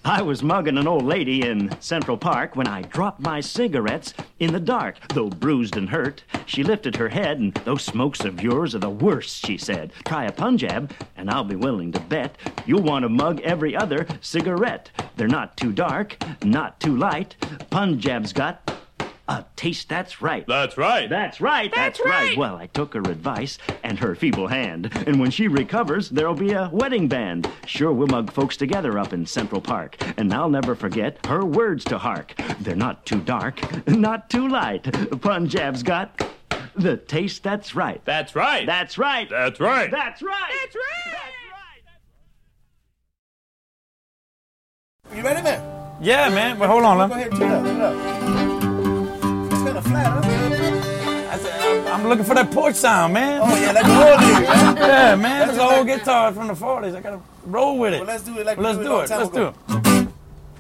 I was mugging an old lady in Central Park when I dropped my cigarettes in the dark. Though bruised and hurt, she lifted her head, and those smokes of yours are the worst, she said. Try a Punjab, and I'll be willing to bet you'll want to mug every other cigarette. They're not too dark, not too light. Punjab's got a taste that's right. That's right. That's right. That's right. Well, I took her advice and her feeble hand. And when she recovers, there'll be a wedding band. Sure, we'll mug folks together up in Central Park. And I'll never forget her words to hark. They're not too dark, not too light. Punjab's got the taste that's right. That's right. That's right. That's right. That's right. That's right. You ready, man? Yeah, man. But hold on. Go ahead, turn up. It's kind of flat, huh? I'm looking for that porch sound, man. Oh, yeah, like the old days, man. Yeah, man. It's an old guitar from the 40s. I got to roll with it. Well, let's do it like Let's we do did a it. long time Let's ago. do it.